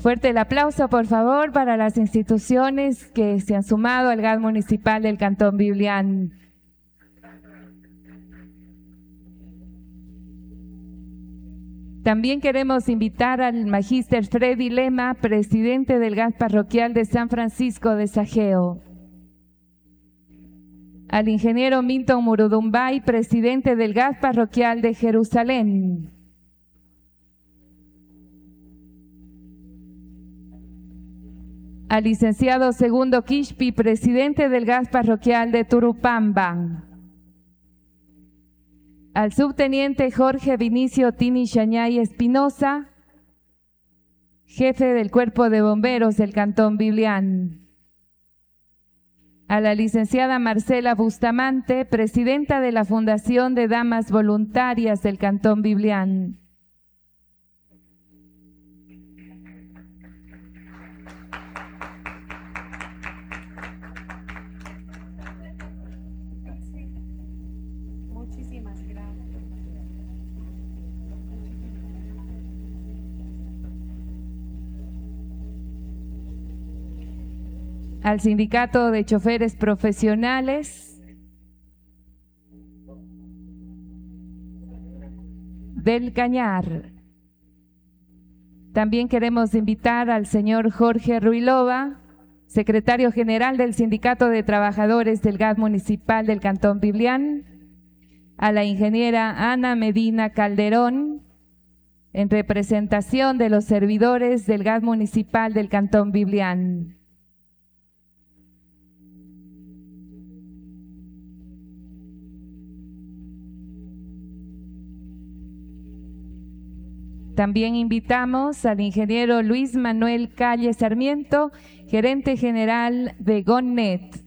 Fuerte el aplauso, por favor, para las instituciones que se han sumado al GAD municipal del Cantón Biblián. También queremos invitar al magíster Freddy Lema, presidente del GAD parroquial de San Francisco de Sajeo. Al ingeniero Milton Murudumbay, presidente del GAD parroquial de Jerusalén. Al licenciado Segundo Quispi, presidente del GAD parroquial de Turupamba. Al subteniente Jorge Vinicio Tini Chañay Espinosa, jefe del Cuerpo de Bomberos del Cantón Biblián. A la licenciada Marcela Bustamante, presidenta de la Fundación de Damas Voluntarias del Cantón Biblián. Muchísimas gracias. Al Sindicato de Choferes Profesionales del Cañar. También queremos invitar al señor Jorge Ruilova, secretario general del Sindicato de Trabajadores del GAD municipal del Cantón Biblián, a la ingeniera Ana Medina Calderón, en representación de los servidores del GAD municipal del Cantón Biblián. También invitamos al ingeniero Luis Manuel Calle Sarmiento, gerente general de GONNET.